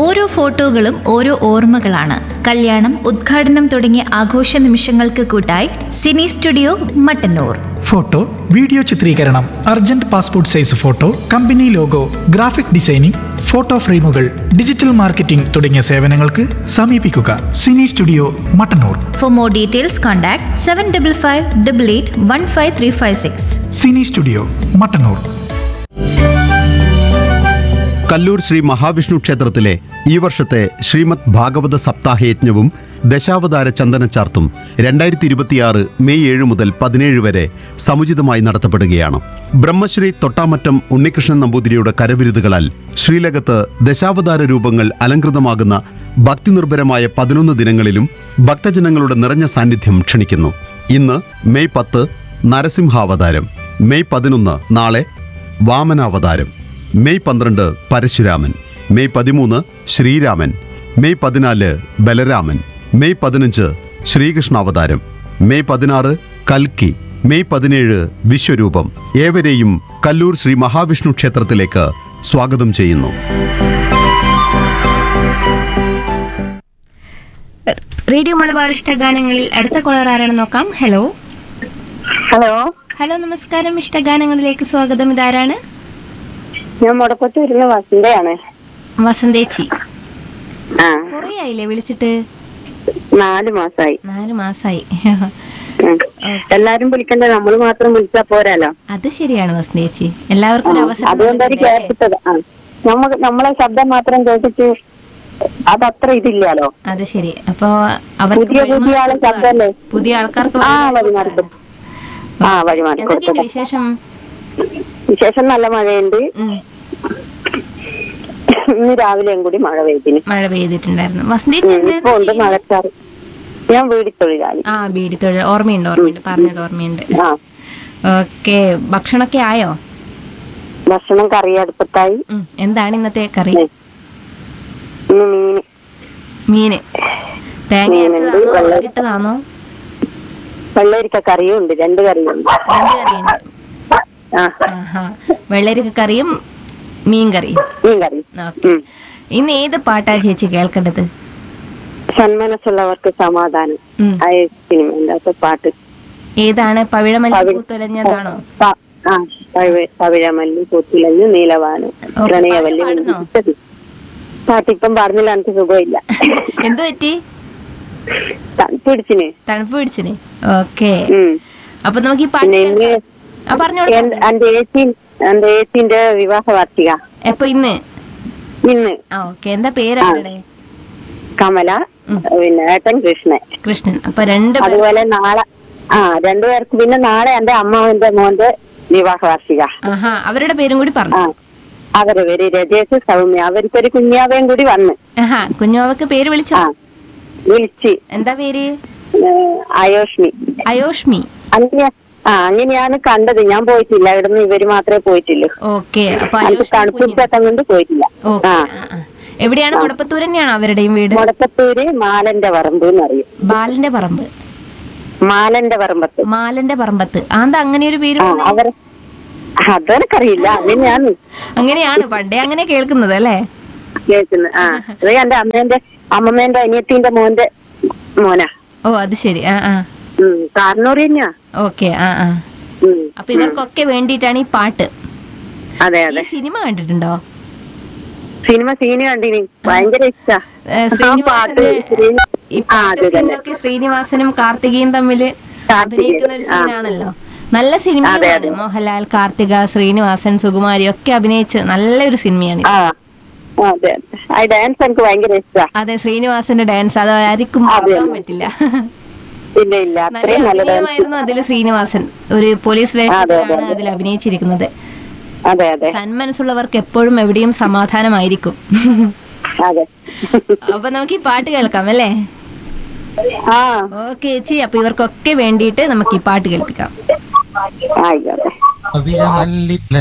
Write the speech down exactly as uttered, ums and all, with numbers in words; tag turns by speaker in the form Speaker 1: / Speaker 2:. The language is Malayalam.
Speaker 1: ഓരോ ഫോട്ടോകളും ഓരോ ഓർമ്മകളാണ്. കല്യാണം, ഉദ്ഘാടനം തുടങ്ങിയ ആഘോഷ നിമിഷങ്ങൾക്ക് കൂട്ടായി Sini studio Mattannur.
Speaker 2: Photo, video ചിത്രീകരണം, urgent passport size photo, company logo, graphic designing, photo ഫ്രെയിമുകൾ, ഡിജിറ്റൽ മാർക്കറ്റിംഗ് തുടങ്ങിയ സേവനങ്ങൾക്ക് സമീപിക്കുക Sini studio Mattannur.
Speaker 1: For more details contact seven double five double eight one five three five six.
Speaker 2: Sini studio Mattannur.
Speaker 3: Kallur Shri Mahavishnu ക്ഷേത്രത്തിലെ ഈ വർഷത്തെ ശ്രീമദ് ഭാഗവത സപ്താഹയജ്ഞവും ദശാവതാര ചന്ദനച്ചാർത്തും രണ്ടായിരത്തി ഇരുപത്തിയാറ് മെയ് ഏഴ് മുതൽ പതിനേഴ് വരെ സമുചിതമായി നടത്തപ്പെടുകയാണ്. ബ്രഹ്മശ്രീ തൊട്ടാമറ്റം ഉണ്ണികൃഷ്ണൻ നമ്പൂതിരിയുടെ കരവിരുതുകളാൽ ശ്രീലകത്ത് ദശാവതാര രൂപങ്ങൾ അലങ്കൃതമാകുന്ന ഭക്തിനിർഭരമായ പതിനൊന്ന് ദിനങ്ങളിലും ഭക്തജനങ്ങളുടെ നിറഞ്ഞ സാന്നിധ്യം ക്ഷണിക്കുന്നു. ഇന്ന് മെയ് പത്ത് നരസിംഹാവതാരം, മെയ് പതിനൊന്ന് നാളെ വാമനാവതാരം, മെയ് പന്ത്രണ്ട് പരശുരാമൻ, മെയ് പതിമൂന്ന് ശ്രീരാമൻ, മെയ് പതിനാല് ബലരാമൻ, മെയ് പതിനഞ്ച് ശ്രീകൃഷ്ണാവതാരം, മെയ് പതിനാറ് കൽക്കി, മെയ് പതിനേഴ് വിശ്വരൂപം. ഏവരെയും കല്ലൂർ ശ്രീ മഹാവിഷ്ണു ക്ഷേത്രത്തിലേക്ക് സ്വാഗതം ചെയ്യുന്നു.
Speaker 4: റേഡിയോ മലബാർ ഇഷ്ടഗാനങ്ങളിൽ അടുത്ത കോളർ ആരാണ് നോക്കാം. ഹലോ
Speaker 5: ഹലോ
Speaker 4: ഹലോ നമസ്കാരം. ഇഷ്ടഗാനങ്ങളിലേക്ക് സ്വാഗതം. ഇതാരാണ്?
Speaker 5: ഞാൻ മുടക്കത്തൂരിന്ന് വസന്തയാണ്.
Speaker 4: വസന്തേച്ചി,
Speaker 5: ആ
Speaker 4: കൊറേ ആയില്ലേ വിളിച്ചിട്ട്?
Speaker 5: നാല് മാസായി.
Speaker 4: നാല് മാസായി.
Speaker 5: ഉം. എല്ലാരും വിളിക്കണ്ടേ, നമ്മള് മാത്രം വിളിച്ചാ പോരാലോ.
Speaker 4: അത് ശരിയാണ് വസന്തേച്ചി, എല്ലാവർക്കും ഒരു അവസരം
Speaker 5: അതുകൊണ്ടൊരു
Speaker 4: നൽകണ്ടേ?
Speaker 5: കേട്ടത്. ആ നമ്മ നമ്മളെ ശബ്ദം മാത്രം കേട്ടിട്ട് അതത്ര ഇതില്ലല്ലോ.
Speaker 4: അത് ശരി. അപ്പൊ അവർക്ക്
Speaker 5: പുതിയ പുതിയ ആളെ ശബ്ദല്ലേ,
Speaker 4: പുതിയ ആൾക്കാർക്ക്
Speaker 5: ആ വഴിമാറി ആ വഴിമാറി
Speaker 4: എന്തൊക്കെയുണ്ട്
Speaker 5: കൊടുത്തത്.
Speaker 4: വിശേഷം?
Speaker 5: വിശേഷം നല്ല മഴയുണ്ട്.
Speaker 4: ഉം.
Speaker 5: ഇന്ന് രാവിലെയും കൂടി മഴ പെയ്തിന്.
Speaker 4: മഴ പെയ്തിട്ടുണ്ടായിരുന്നു. വസന്തേച്ചി
Speaker 5: ഉം, ഇപ്പൊ ഉണ്ട് മഴക്കാറ്. ഞാൻ വീടി തൊഴിലാളി.
Speaker 4: ആ ബീഡി തൊഴിൽ. ഓർമ്മയുണ്ട് ഓർമ്മയുണ്ട് പറഞ്ഞത് ഓർമ്മയുണ്ട്.
Speaker 5: ആ
Speaker 4: ഓക്കെ, ഭക്ഷണമൊക്കെ ആയോ?
Speaker 5: ഭക്ഷണം കറി അടുപ്പത്തായി.
Speaker 4: ഉം. എന്താണ് ഇന്നത്തെ കറി?
Speaker 5: ഇന്ന് മീന്
Speaker 4: മീന് തേങ്ങ
Speaker 5: മീനുണ്ട്,
Speaker 4: അരച്ചതാണോ
Speaker 5: വെള്ള-
Speaker 4: ഇട്ടതാണോ?
Speaker 5: വെള്ളരിക്ക കറിയും ഉണ്ട്, രണ്ട് കറിയുണ്ട്.
Speaker 4: രണ്ട് കറിയുണ്ട്.
Speaker 5: ആ
Speaker 4: ആഹാ. വെള്ളരിക്ക കറിയും മീൻ കറിയും.
Speaker 5: മീൻ കറി.
Speaker 4: ഓക്കെ. ഇന്ന് ഏത് പാട്ടാ ചേച്ചി കേൾക്കേണ്ടത്?
Speaker 5: സന്മനസ്സുള്ളവർക്ക് സമാധാനം
Speaker 4: ഉം.
Speaker 5: ആ സിനിമ പാട്ട്.
Speaker 4: ഏതാണ്? പവിഴമല്ലി
Speaker 5: പവി-
Speaker 4: പൂത്തുലഞ്ഞതാണോ?
Speaker 5: പ- ആ പവി- പവിഴമല്ലി പൂത്തുലഞ്ഞു നീലവാനം
Speaker 4: ഓക്കെ,
Speaker 5: പ്രണയവല്ലി
Speaker 4: പാട്ട് പാടുന്നോ?
Speaker 5: വിളിച്ചത്. പാട്ടിപ്പം പറഞ്ഞില്ല, എനിക്ക് സുഖമില്ല.
Speaker 4: എന്തു പറ്റി?
Speaker 5: പിടിച്ചിന്.
Speaker 4: തണുപ്പ് പിടിച്ചിന്. ഓക്കെ.
Speaker 5: ഉം.
Speaker 4: അപ്പൊ നമുക്ക് ഈ പാട്ട്
Speaker 5: പിന്നെ ഇന്ന്
Speaker 4: കേൾക്കാം. ആ പറഞ്ഞോളൂ.
Speaker 5: എൻ- എന്റെ ഏച്ചി എന്റെ ഏച്ചിന്റെ വിവാഹ വാർഷിക
Speaker 4: എപ്പൊ? ഇന്ന്?
Speaker 5: ഇന്ന്.
Speaker 4: ആ ഓക്കെ. എന്താ പേര് അവരുടെ?
Speaker 5: കമല, പിന്നെ ഏട്ടൻ കൃഷ്ണൻ.
Speaker 4: കൃഷ്ണൻ. അപ്പൊ രണ്ട് പേർ-
Speaker 5: അതുപോലെ നാളെ ആ രണ്ടുപേർക്ക് പിന്നെ നാളെ എന്റെ അമ്മാവന്റെ മോന്റെ വിവാഹ വാർഷിക.
Speaker 4: ആഹാ. അവരുടെ പേരും കൂടി
Speaker 5: ആ
Speaker 4: പറഞ്ഞു.
Speaker 5: അവര് പേര് രജേഷ്, സൗമ്യ. അവർക്കൊരു കുഞ്ഞാവയും കൂടി വന്ന്.
Speaker 4: ആഹാ. കുഞ്ഞുവാവക്ക് പേര് വിളിച്ചോ?
Speaker 5: ആ വിളിച്ച്.
Speaker 4: എന്താ പേര്?
Speaker 5: ഏഹ്, അയോഷ്മി.
Speaker 4: അയോഷ്മി.
Speaker 5: അങ്ങനെ ആ അങ്ങനെയാണ് കണ്ടത്. ഞാൻ പോയിട്ടില്ല, ഇവിടുന്ന് ഇവര് മാത്രമേ പോയിട്ടുള്ളൂ.
Speaker 4: ഓക്കെ. അപ്പൊ
Speaker 5: അത്
Speaker 4: അയോഷ്മി
Speaker 5: തണുപ്പ്
Speaker 4: കുഞ്ഞിന്.
Speaker 5: ചട്ടം കൊണ്ട് പോയിട്ടില്ല.
Speaker 4: ഓക്കെ.
Speaker 5: ആ
Speaker 4: ആ, ആ. എവിടെയാണ്? മുടപ്പത്തൂർ തന്നെയാണോ അവരുടെയും വീട്?
Speaker 5: മുടക്കത്തൂര് മാലന്റെ പറമ്പ് എന്നറിയും.
Speaker 4: ബാലന്റെ പറമ്പ്.
Speaker 5: മാലന്റെ പറമ്പത്ത്.
Speaker 4: മാലന്റെ പറമ്പത്ത്. ആന്താ അങ്ങനെ ഒരു പേര്
Speaker 5: ആ
Speaker 4: വന്നേ?
Speaker 5: അവർ അതെനിക്കറിയില്ല, അങ്ങനെയാണ്
Speaker 4: അങ്ങനെയാണ് പണ്ടേ അങ്ങനെ കേൾക്കുന്നത് അല്ലേ?
Speaker 5: കേൾക്കുന്നത്. ആ അത് എന്റെ അമ്മേന്റെ അമ്മമ്മേന്റെ അനിയത്തിന്റെ മോന്റെ മോനാ.
Speaker 4: ഓ അത് ശരി. ആ ആ.
Speaker 5: ഉം കാരണൂർ തന്നെയാ.
Speaker 4: ഓക്കെ. ആ ആ.
Speaker 5: ഉം.
Speaker 4: അപ്പൊ ഇവർക്കൊക്കെ വേണ്ടിയിട്ടാണ് ഈ പാട്ട്.
Speaker 5: അതെ
Speaker 4: ഈ
Speaker 5: അതെ.
Speaker 4: സിനിമ കണ്ടിട്ടുണ്ടോ?
Speaker 5: സിനിമ സീന് കണ്ടിന്, ഭയങ്കര ഇഷ്ടാ.
Speaker 4: ഏ, ശ്രീനിവാസന്റെ ഈ പാട്ട് സീനിലൊക്കെ ശ്രീനിവാസനും കാർത്തികയും തമ്മില് അഭിനയിക്കുന്ന ഒരു സീനാണല്ലോ. നല്ല സിനിമയാണ്. മോഹൻലാൽ, കാർത്തിക, ശ്രീനിവാസൻ, സുകുമാരി ഒക്കെ അഭിനയിച്ച് നല്ലൊരു സിനിമയാണ്.
Speaker 5: ആ അതെ അതെ. ആ ഡാൻസ് എനിക്ക് ഭയങ്കര ഇഷ്ടാ.
Speaker 4: അതെ, ശ്രീനിവാസന്റെ ഡാൻസ് അത് ആർക്കും മറക്കാൻ പറ്റില്ല.
Speaker 5: ഇല്ല ഇല്ല,
Speaker 4: നല്ല
Speaker 5: അത്രയും നല്ല ഡാൻസ്.
Speaker 4: അഭിനയമായിരുന്നു അതില്. ശ്രീനിവാസൻ ഒരു പോലീസ് വേഷത്തിലാണ് അതിൽ അഭിനയിച്ചിരിക്കുന്നത്.
Speaker 5: അതെ അതെ
Speaker 4: സന്മനസ്സുള്ളവർക്ക് എപ്പോഴും എവിടെയും സമാധാനമായിരിക്കും.
Speaker 5: അതെ.
Speaker 4: അപ്പൊ നമുക്ക് ഈ പാട്ട് കേൾക്കാം അല്ലേ?
Speaker 5: ആ
Speaker 4: ഓക്കെ ചേച്ചി. അപ്പൊ ഇവർക്കൊക്കെ വേണ്ടിയിട്ട് നമുക്ക് ഈ പാട്ട് കേൾപ്പിക്കാം.
Speaker 5: ആയിക്കോട്ടെ.
Speaker 6: അവിഴമല്ലി